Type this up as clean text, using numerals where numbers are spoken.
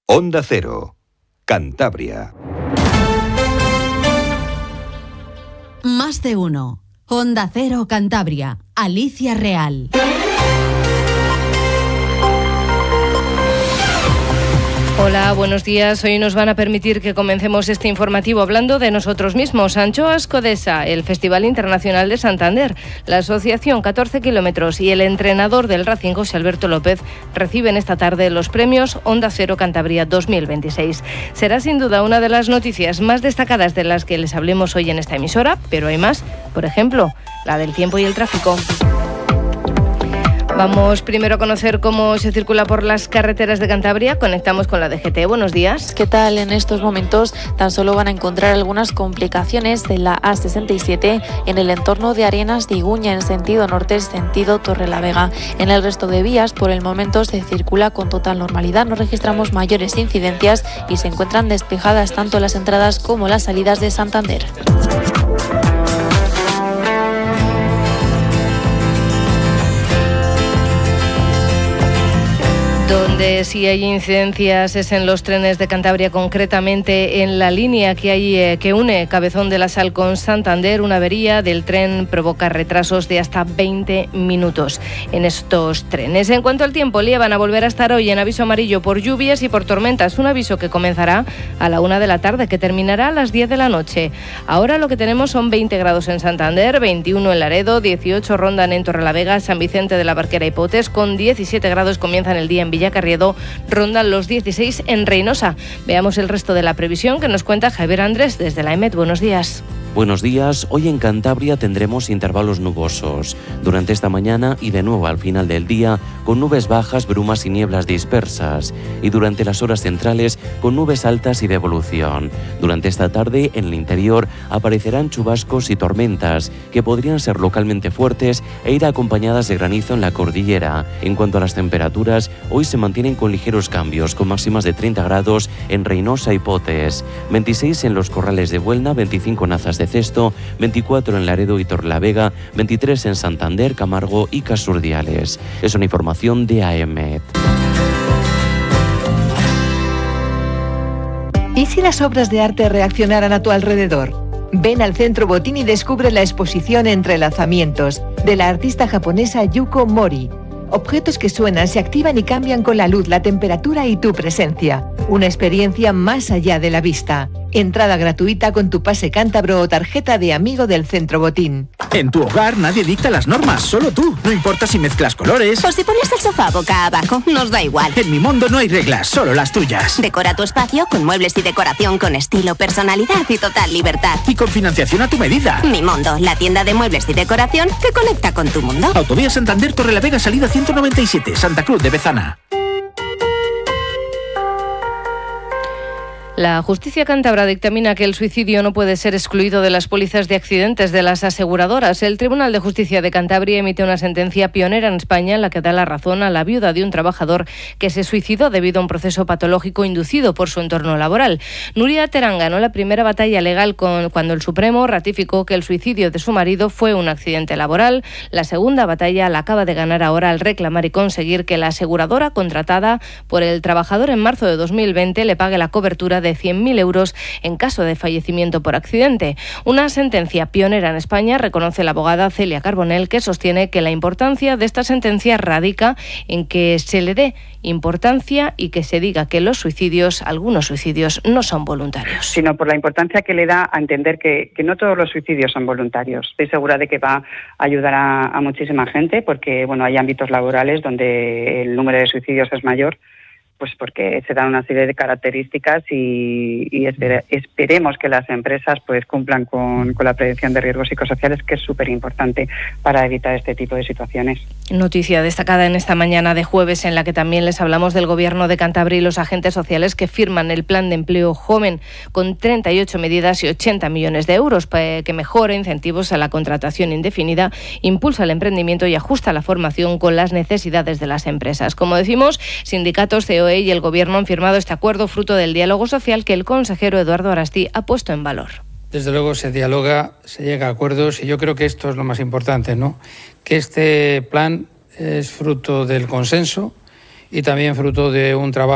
Onda Cero, Cantabria. Más de uno. Onda Cero Cantabria. Alicia Real. Hola, buenos días. Hoy nos van a permitir que comencemos este informativo hablando de nosotros mismos. Anchoas Codesa, el Festival Internacional de Santander, la Asociación 14 Kilómetros y el entrenador del Racing, José Alberto López, reciben esta tarde los premios Onda Cero Cantabria 2026. Será sin duda una de las noticias más destacadas de las que les hablemos hoy en esta emisora, pero hay más, por ejemplo, la del tiempo y el tráfico. Vamos primero a conocer cómo se circula por las carreteras de Cantabria. Conectamos con la DGT. Buenos días. ¿Qué tal? En estos momentos tan solo van a encontrar algunas complicaciones de la A67 en el entorno de Arenas de Iguña en sentido norte, sentido Torrelavega. En el resto de vías, por el momento, se circula con total normalidad. No registramos mayores incidencias y se encuentran despejadas tanto las entradas como las salidas de Santander. Donde sí hay incidencias es en los trenes de Cantabria, concretamente en la línea que une Cabezón de la Sal con Santander. Una avería del tren provoca retrasos de hasta 20 minutos en estos trenes. En cuanto al tiempo, van a volver a estar hoy en aviso amarillo por lluvias y por tormentas. Un aviso que comenzará a la 1 de la tarde, que terminará a las 10 de la noche. Ahora lo que tenemos son 20 grados en Santander, 21 en Laredo, 18 rondan en Torrelavega, San Vicente de la Barquera y Potes. Con 17 grados comienzan el día en Villacarriedo, rondan los 16 en Reynosa. Veamos el resto de la previsión que nos cuenta Javier Andrés desde la EMET. Buenos días. Buenos días. Hoy en Cantabria tendremos intervalos nubosos durante esta mañana y de nuevo al final del día, con nubes bajas, brumas y nieblas dispersas, y durante las horas centrales con nubes altas y de evolución. Durante esta tarde en el interior aparecerán chubascos y tormentas que podrían ser localmente fuertes e ir acompañadas de granizo en la cordillera. En cuanto a las temperaturas, hoy se mantienen con ligeros cambios, con máximas de 30 grados en Reynosa y Potes, 26 en los Corrales de Buelna, 25 en Azas de Cesto, 24 en Laredo y Torrelavega, 23 en Santander, Camargo y Casurdiales. Es una información de AEMET. ¿Y si las obras de arte reaccionaran a tu alrededor? Ven al Centro Botín y descubre la exposición Entrelazamientos de la artista japonesa Yuko Mori. Objetos que suenan, se activan y cambian con la luz, la temperatura y tu presencia. Una experiencia más allá de la vista. Entrada gratuita con tu pase cántabro o tarjeta de amigo del Centro Botín. En tu hogar nadie dicta las normas, solo tú. No importa si mezclas colores o si pones el sofá boca abajo, nos da igual. En Mi Mondo no hay reglas, solo las tuyas. Decora tu espacio con muebles y decoración con estilo, personalidad y total libertad. Y con financiación a tu medida. Mi Mondo, la tienda de muebles y decoración que conecta con tu mundo. Autovía Santander, Torrelavega, salida 197, Santa Cruz de Bezana. La justicia cántabra dictamina que el suicidio no puede ser excluido de las pólizas de accidentes de las aseguradoras. El Tribunal de Justicia de Cantabria emite una sentencia pionera en España en la que da la razón a la viuda de un trabajador que se suicidó debido a un proceso patológico inducido por su entorno laboral. Nuria Terán ganó la primera batalla legal cuando el Supremo ratificó que el suicidio de su marido fue un accidente laboral. La segunda batalla la acaba de ganar ahora al reclamar y conseguir que la aseguradora contratada por el trabajador en marzo de 2020 le pague la cobertura de 100.000 euros en caso de fallecimiento por accidente. Una sentencia pionera en España, reconoce la abogada Celia Carbonell, que sostiene que la importancia de esta sentencia radica en que se le dé importancia y que se diga que algunos suicidios no son voluntarios. Sino por la importancia que le da a entender que no todos los suicidios son voluntarios. Estoy segura de que va a ayudar a muchísima gente porque hay ámbitos laborales donde el número de suicidios es mayor, pues porque se dan una serie de características y esperemos que las empresas pues cumplan con la prevención de riesgos psicosociales, que es súper importante para evitar este tipo de situaciones. Noticia destacada en esta mañana de jueves, en la que también les hablamos del Gobierno de Cantabria y los agentes sociales que firman el Plan de Empleo Joven con 38 medidas y 80 millones de euros que mejora incentivos a la contratación indefinida, impulsa el emprendimiento y ajusta la formación con las necesidades de las empresas. Como decimos, sindicatos, COE y el Gobierno han firmado este acuerdo fruto del diálogo social que el consejero Eduardo Arastí ha puesto en valor. Desde luego se dialoga, se llega a acuerdos y yo creo que esto es lo más importante, ¿no? Que este plan es fruto del consenso y también fruto de un trabajo